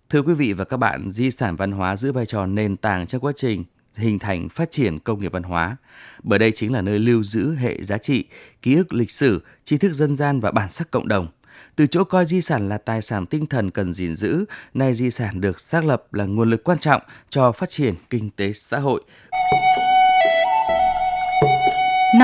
Thưa quý vị và các bạn, di sản văn hóa giữ vai trò nền tảng trong quá trình hình thành phát triển công nghiệp văn hóa. Bởi đây chính là nơi lưu giữ hệ giá trị, ký ức lịch sử, tri thức dân gian và bản sắc cộng đồng. Từ chỗ coi di sản là tài sản tinh thần cần gìn giữ, nay di sản được xác lập là nguồn lực quan trọng cho phát triển kinh tế xã hội. Năm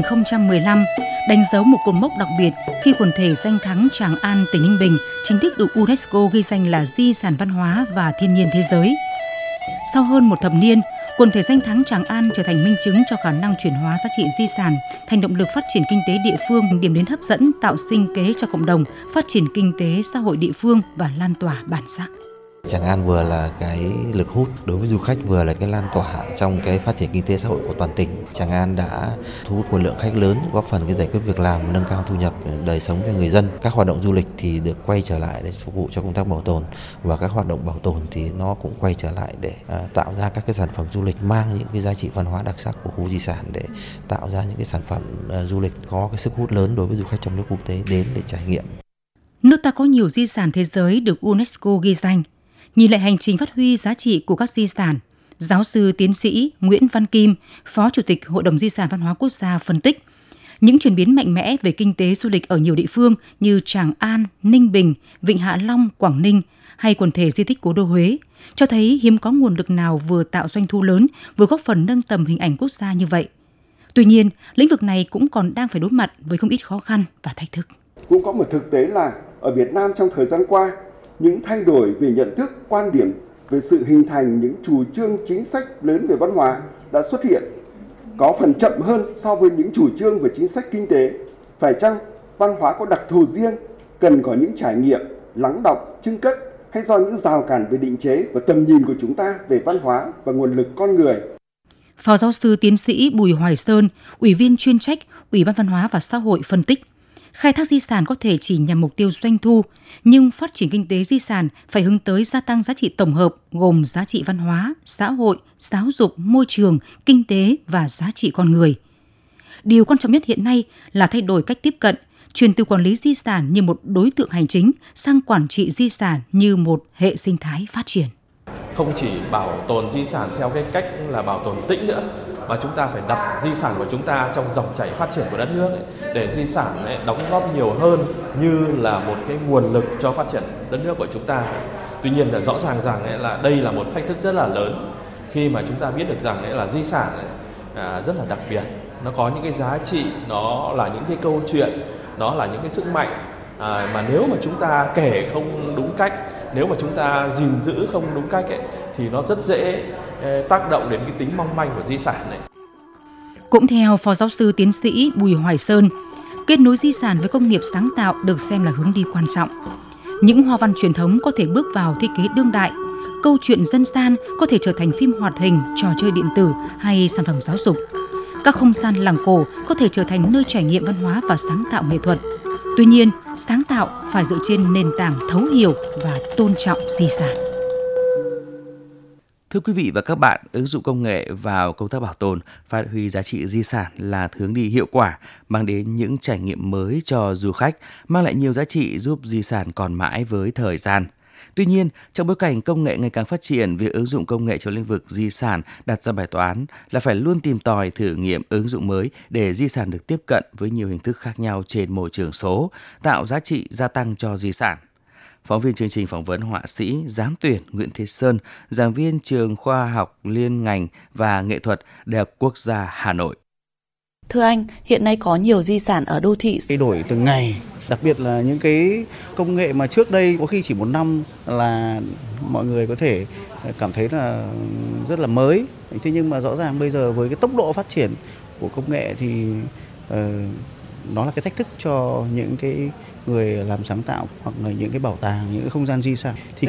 2015 đánh dấu một cột mốc đặc biệt khi quần thể danh thắng Tràng An, tỉnh Ninh Bình chính thức được UNESCO ghi danh là di sản văn hóa và thiên nhiên thế giới. Sau hơn một thập niên, quần thể danh thắng Tràng An trở thành minh chứng cho khả năng chuyển hóa giá trị di sản thành động lực phát triển kinh tế địa phương, điểm đến hấp dẫn, tạo sinh kế cho cộng đồng, phát triển kinh tế xã hội địa phương và lan tỏa bản sắc. Tràng An vừa là cái lực hút đối với du khách, vừa là cái lan tỏa trong cái phát triển kinh tế xã hội của toàn tỉnh. Tràng An đã thu hút nguồn lượng khách lớn, góp phần cái giải quyết việc làm, nâng cao thu nhập đời sống cho người dân. Các hoạt động du lịch thì được quay trở lại để phục vụ cho công tác bảo tồn, và các hoạt động bảo tồn thì nó cũng quay trở lại để tạo ra các cái sản phẩm du lịch mang những cái giá trị văn hóa đặc sắc của khu di sản, để tạo ra những cái sản phẩm du lịch có cái sức hút lớn đối với du khách trong nước, quốc tế đến để trải nghiệm. Nước ta có nhiều di sản thế giới được UNESCO ghi danh. Nhìn lại hành trình phát huy giá trị của các di sản, giáo sư tiến sĩ Nguyễn Văn Kim, Phó Chủ tịch Hội đồng Di sản Văn hóa Quốc gia phân tích, những chuyển biến mạnh mẽ về kinh tế du lịch ở nhiều địa phương như Tràng An, Ninh Bình, Vịnh Hạ Long, Quảng Ninh hay quần thể di tích Cố đô Huế cho thấy hiếm có nguồn lực nào vừa tạo doanh thu lớn, vừa góp phần nâng tầm hình ảnh quốc gia như vậy. Tuy nhiên, lĩnh vực này cũng còn đang phải đối mặt với không ít khó khăn và thách thức. Cũng có một thực tế là ở Việt Nam trong thời gian qua, những thay đổi về nhận thức, quan điểm về sự hình thành những chủ trương chính sách lớn về văn hóa đã xuất hiện, có phần chậm hơn so với những chủ trương về chính sách kinh tế. Phải chăng văn hóa có đặc thù riêng, cần có những trải nghiệm, lắng đọng, chưng cất, hay do những rào cản về định chế và tầm nhìn của chúng ta về văn hóa và nguồn lực con người? Phó giáo sư tiến sĩ Bùi Hoài Sơn, Ủy viên chuyên trách Ủy ban Văn hóa và Xã hội phân tích, khai thác di sản có thể chỉ nhằm mục tiêu doanh thu, nhưng phát triển kinh tế di sản phải hướng tới gia tăng giá trị tổng hợp gồm giá trị văn hóa, xã hội, giáo dục, môi trường, kinh tế và giá trị con người. Điều quan trọng nhất hiện nay là thay đổi cách tiếp cận, chuyển từ quản lý di sản như một đối tượng hành chính sang quản trị di sản như một hệ sinh thái phát triển. Không chỉ bảo tồn di sản theo cái cách là bảo tồn tĩnh nữa, mà chúng ta phải đặt di sản của chúng ta trong dòng chảy phát triển của đất nước ấy, để di sản ấy đóng góp nhiều hơn như là một cái nguồn lực cho phát triển đất nước của chúng ta. Tuy nhiên là rõ ràng rằng ấy là đây là một thách thức rất là lớn, khi mà chúng ta biết được rằng ấy là di sản ấy, rất là đặc biệt, nó có những cái giá trị, nó là những cái câu chuyện, nó là những cái sức mạnh mà nếu mà chúng ta kể không đúng cách, nếu mà chúng ta gìn giữ không đúng cách ấy, thì nó rất dễ tác động đến cái tính mong manh của di sản này. Cũng theo Phó giáo sư tiến sĩ Bùi Hoài Sơn, kết nối di sản với công nghiệp sáng tạo được xem là hướng đi quan trọng. Những hoa văn truyền thống có thể bước vào thiết kế đương đại, câu chuyện dân gian có thể trở thành phim hoạt hình, trò chơi điện tử hay sản phẩm giáo dục. Các không gian làng cổ có thể trở thành nơi trải nghiệm văn hóa và sáng tạo nghệ thuật. Tuy nhiên, sáng tạo phải dựa trên nền tảng thấu hiểu và tôn trọng di sản. Thưa quý vị và các bạn, ứng dụng công nghệ vào công tác bảo tồn, phát huy giá trị di sản là hướng đi hiệu quả, mang đến những trải nghiệm mới cho du khách, mang lại nhiều giá trị giúp di sản còn mãi với thời gian. Tuy nhiên, trong bối cảnh công nghệ ngày càng phát triển, việc ứng dụng công nghệ trong lĩnh vực di sản đặt ra bài toán là phải luôn tìm tòi thử nghiệm ứng dụng mới để di sản được tiếp cận với nhiều hình thức khác nhau trên môi trường số, tạo giá trị gia tăng cho di sản. Phóng viên chương trình phỏng vấn họa sĩ giám tuyển Nguyễn Thế Sơn, giảng viên trường khoa học liên ngành và nghệ thuật Đại học Quốc gia Hà Nội. Thưa anh, hiện nay có nhiều di sản ở đô thị thay đổi từng ngày, đặc biệt là những cái công nghệ mà trước đây có khi chỉ một năm là mọi người có thể cảm thấy là rất là mới. Thế nhưng mà rõ ràng bây giờ với cái tốc độ phát triển của công nghệ thì nó là cái thách thức cho những cái người làm sáng tạo hoặc là những cái bảo tàng, những cái không gian di sản. Thì